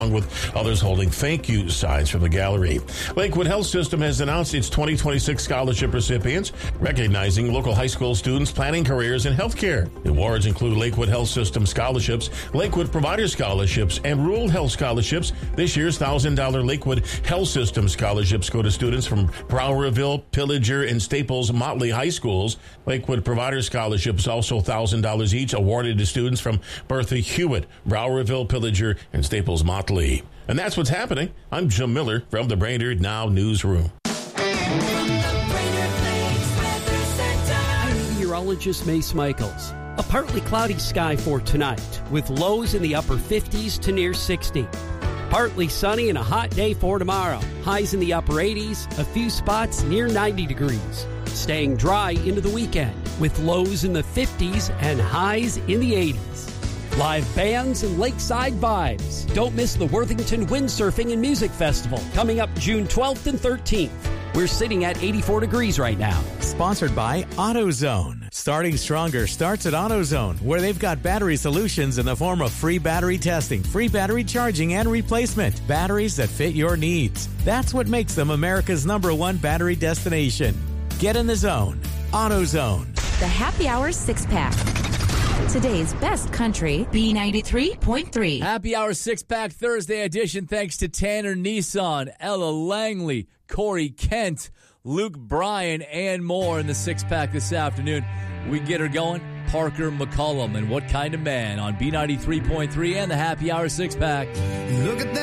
along with others holding thank you signs from the gallery. Lakewood Health System has announced its 2026 scholarship recipients, recognizing local high school students planning careers in healthcare. The awards include Lakewood Health System scholarships, Lakewood Provider scholarships, and Rural Health scholarships. This year's $1,000 Lakewood Health System scholarships go to students from Browerville, Pillager, and Staples Motley High Schools. Lakewood Provider scholarships also $1,000 each, awarded to students from Bertha Hewitt, Browerville, Pillager, and Staples Motley. And that's what's happening. I'm Jim Miller from the Brainerd Now Newsroom. I'm meteorologist Mace Michaels. A partly cloudy sky for tonight, with lows in the upper 50s to near 60. Partly sunny and a hot day for tomorrow. Highs in the upper 80s, a few spots near 90 degrees. Staying dry into the weekend, with lows in the 50s and highs in the 80s. Live bands and lakeside vibes. Don't miss the Worthington Windsurfing and Music Festival coming up June 12th and 13th. We're sitting at 84 degrees right now. Sponsored by AutoZone. Starting stronger starts at AutoZone, where they've got battery solutions in the form of free battery testing, free battery charging, and replacement. Batteries that fit your needs. That's what makes them America's #1 battery destination. Get in the zone. AutoZone. The Happy Hour 6-pack. Today's best country, B93.3. Happy Hour 6-pack Thursday edition thanks to Tanner Nissan, Ella Langley, Corey Kent, Luke Bryan, and more in the 6-pack this afternoon. We get her going. Parker McCollum and What Kind of Man on B93.3 and the Happy Hour 6-pack. Look at that.